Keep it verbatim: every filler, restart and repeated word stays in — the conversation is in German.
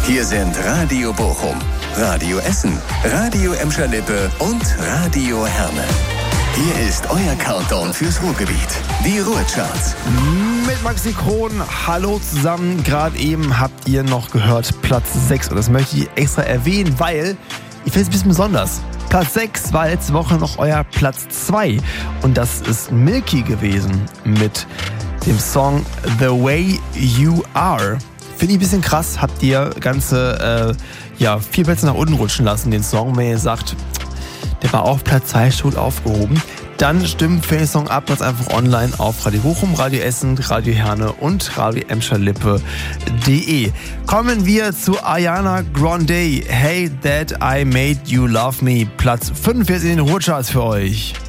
Hier sind Radio Bochum, Radio Essen, Radio Emscher-Lippe und Radio Herne. Hier ist euer Countdown fürs Ruhrgebiet. Die Ruhrcharts. Mit Maxi Kron, hallo zusammen. Gerade eben habt ihr noch gehört Platz sechs. Und das möchte ich extra erwähnen, weil ich finde es ein bisschen besonders. Platz sechs war letzte Woche noch euer Platz zwei. Und das ist Milky gewesen mit dem Song The Way You Are. Finde ich ein bisschen krass. Habt ihr ganze äh, ja, vier Plätze nach unten rutschen lassen, den Song. Wenn ihr sagt, der war auf Platz zwei schon aufgehoben, dann stimmt für den Song ab, ganz einfach online auf Radio Bochum, Radio Essen, Radio Herne und Radio Emscher-Lippe punkt de. Kommen wir zu Ariana Grande. Hey That I Made You Love Me. Platz fünfundvierzig in den Ruhrcharts für euch.